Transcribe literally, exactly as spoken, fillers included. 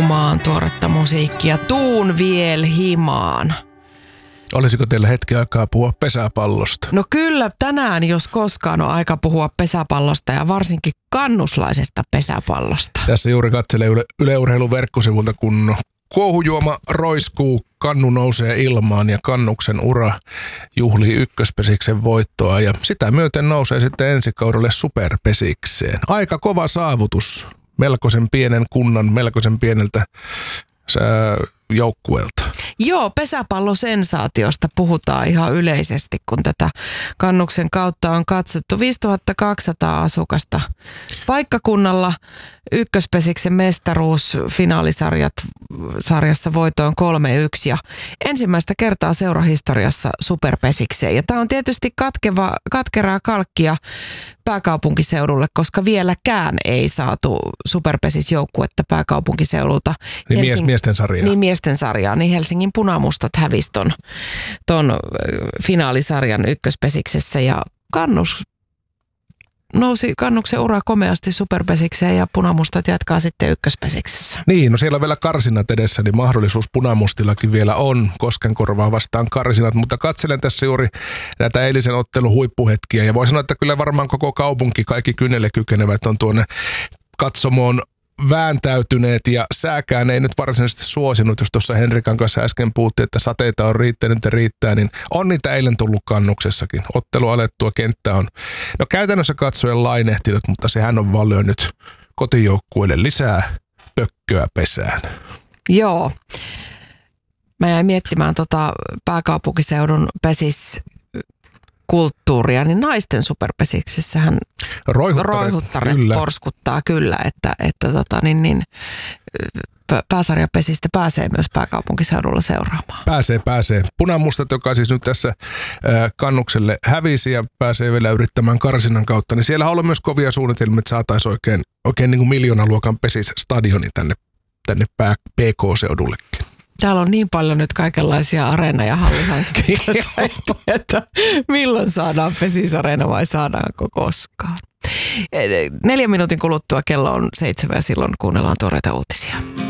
maan tuoretta musiikkia. Tuun viel himaan. Olisiko teillä hetki aikaa puhua pesäpallosta? No kyllä, tänään jos koskaan on aika puhua pesäpallosta ja varsinkin kannuslaisesta pesäpallosta. Tässä juuri katselee Yle, Yle Urheilun verkkosivulta, kun kuohujuoma roiskuu, kannu nousee ilmaan ja kannuksen ura juhlii ykköspesiksen voittoa ja sitä myöten nousee sitten ensi kaudelle superpesikseen. Aika kova saavutus melkoisen pienen kunnan, melkoisen pieneltä joukkueelta. Joo, pesäpallosensaatiosta puhutaan ihan yleisesti, kun tätä kannuksen kautta on katsottu. viisituhattakaksisataa asukasta paikkakunnalla, ykköspesiksen mestaruus, finaalisarjat sarjassa voitoon kolme yksi ja ensimmäistä kertaa seurahistoriassa superpesikseen. Ja tämä on tietysti katkeva, katkeraa kalkkia pääkaupunkiseudulle, koska vieläkään ei saatu superpesisjoukkuetta pääkaupunkiseudulta. Niin Helsing... miesten sarjaa. Niin miesten sarjaa, niin Helsingin Punamustat hävisi ton, ton finaalisarjan ykköspesiksessä ja kannus nousi kannuksen ura komeasti superpesikseen ja Punamustat jatkaa sitten ykköspesiksessä. Niin, no siellä on vielä karsinat edessä, niin mahdollisuus Punamustillakin vielä on Koskenkorvaa vastaan karsinat, mutta katselen tässä juuri näitä eilisen ottelun huippuhetkiä ja voi sanoa, että kyllä varmaan koko kaupunki, kaikki kynnelle kykenevät on tuonne katsomoon vääntäytyneet ja sääkään ei nyt varsinaisesti suosinut, jos tuossa Henrikan kanssa äsken puhuttiin, että sateita on riittänyt ja riittää, niin on niitä eilen tullut kannuksessakin. Ottelu alettua, kenttä on no käytännössä katsoen lainehtinut, mutta sehän on vaan lyönyt kotijoukkueelle lisää pökköä pesään. Joo. Mä jäin miettimään tota pääkaupunkiseudun pesis kulttuuria, niin naisten superpesiksessähän roihuttaret kyllä. porskuttaa kyllä, että, että tota, niin, niin, pääsarjapesistä pääsee myös pääkaupunkiseudulla seuraamaan. Pääsee, pääsee. Punamustat, joka siis nyt tässä äh, kannukselle hävisi ja pääsee vielä yrittämään karsinan kautta, niin siellä on ollut myös kovia suunnitelmia, että saataisiin oikein, oikein niin kuin miljoonaluokan pesisstadioni tänne, tänne P K-seudullekin. Täällä on niin paljon nyt kaikenlaisia areena- ja hallihankkeita, että milloin saadaan pesisareena vai saadaanko koskaan. Neljän minuutin kuluttua kello on seitsemän ja silloin kuunnellaan tuoreita uutisia.